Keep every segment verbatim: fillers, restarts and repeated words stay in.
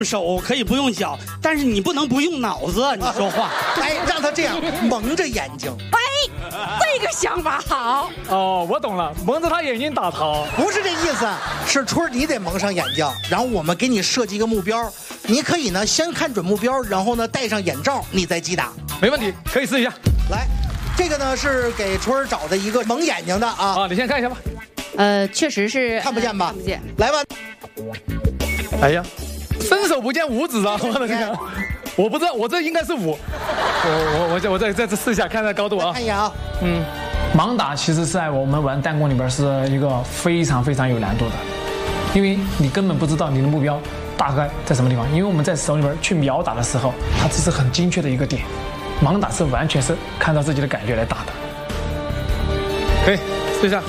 手可以不用脚，但是你不能不用脑子。你说话， 哎，让他这样蒙着眼睛。 哎，这个想法好。 哦，我懂了，蒙着他眼睛打桃。 不是这意思，是春儿你得蒙上眼睛，然后我们给你设计一个目标，你可以呢先看准目标，然后呢戴上眼罩，你再击打。 没问题，可以试一下。 来，这个呢是给春儿找的一个蒙眼睛的啊。 啊，你先看一下吧。 呃，确实是看不见吧？ 看不见。 来吧。 哎呀。伸手不见五指啊！我的天，我不知道，我这应该是五。我我我再我再再试一下，看看高度啊。 看一眼啊。 嗯，盲打其实在我们玩弹弓里边是一个非常非常有难度的，因为你根本不知道你的目标大概在什么地方。因为我们在手里边去秒打的时候，它只是很精确的一个点，盲打是完全是看到自己的感觉来打的。可以试一下。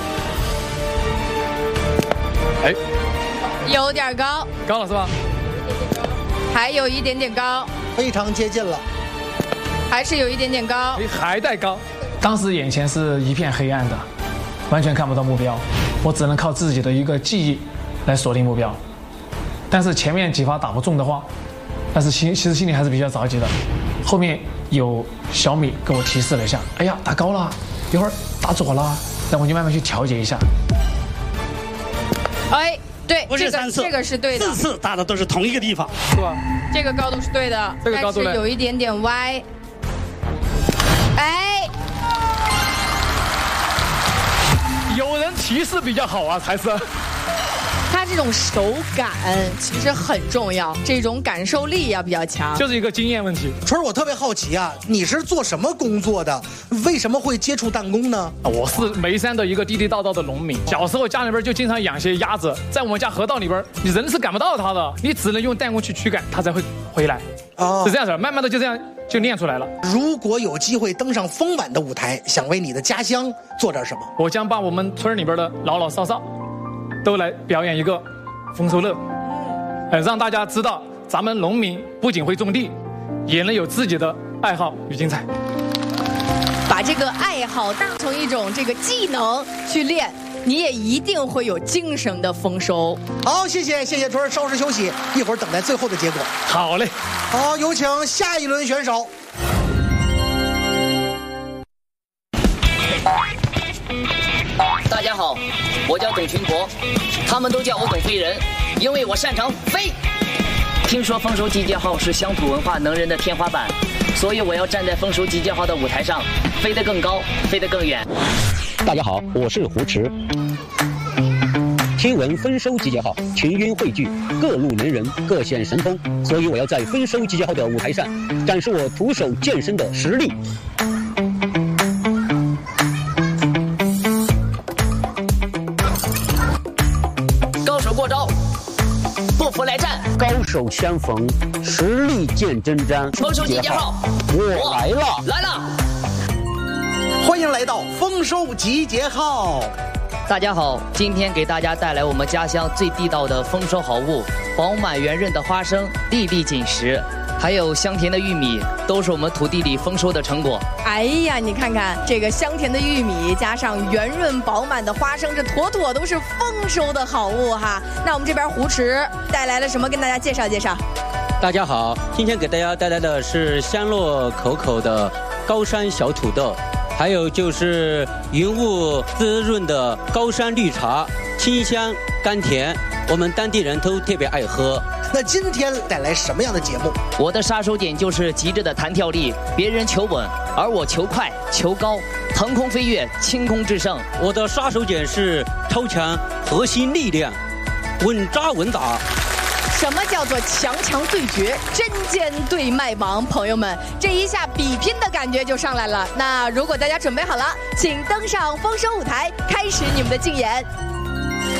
哎， 有点高， 高了是吧？ 还有一点点高， 非常接近了， 还是有一点点高， 还带高。当时眼前是一片黑暗的，完全看不到目标，我只能靠自己的一个记忆来锁定目标。但是前面几发打不中的话，但是心其实心里还是比较着急的。后面有小米给我提示了一下，哎呀，打高了，一会儿打左了，那我就慢慢去调节一下。 哎。对， 不是三次， 这个是对的， 四次打的都是同一个地方， 是吧？ 这个高度是对的， 这个高度但是有一点点歪。哎， 有人提示比较好啊，才是。 他这种手感其实很重要，这种感受力要比较强， 就是一个经验问题。 春儿，我特别好奇啊，你是做什么工作的？为什么会接触弹弓呢？ 我是眉山的一个地地道道的农民，小时候家里边就经常养些鸭子，在我们家河道里边，你人是赶不到它的，你只能用弹弓去驱赶，它才会回来。哦，是这样子，慢慢的就这样就练出来了。 如果有机会登上丰晚的舞台，想为你的家乡做点什么？ 我将把我们村里边的老老少少都来表演一个丰收乐，呃，让大家知道咱们农民不仅会种地，也能有自己的爱好与精彩。 把这个爱好当成一种这个技能去练，你也一定会有精神的丰收。 好，谢谢谢谢春儿，稍事休息，一会儿等待最后的结果。 好嘞， 好，有请下一轮选手。 大家好，我叫董群博，他们都叫我董飞人，因为我擅长飞。听说丰收集结号是乡土文化能人的天花板，所以我要站在丰收集结号的舞台上，飞得更高，飞得更远。 大家好，我是胡池。听闻丰收集结号群英汇聚，各路能人各显神通，所以我要在丰收集结号的舞台上展示我徒手健身的实力。 高手过招，不服来战， 高手相逢，实力见真章。 丰收集结号， 我来了， 来了！ 欢迎来到丰收集结号。 大家好，今天给大家带来我们家乡最地道的丰收好物——饱满圆润的花生，粒粒紧实，还有香甜的玉米，都是我们土地里丰收的成果。 哎呀，你看看这个香甜的玉米，加上圆润饱满的花生，这妥妥都是丰收的好物哈。那我们这边胡池带来了什么？跟大家介绍介绍。 大家好，今天给大家带来的是香糯口口的高山小土豆。还有就是云雾滋润的高山绿茶，清香甘甜，我们当地人都特别爱喝。 那今天带来什么样的节目？ 我的杀手锏就是极致的弹跳力，别人求稳，而我求快、求高，腾空飞跃，清空制胜。 我的杀手锏是超强核心力量，稳扎稳打。 什么叫做强强对决，针尖对麦芒？朋友们，这一下比拼的感觉就上来了。那如果大家准备好了，请登上丰收舞台，开始你们的竞演。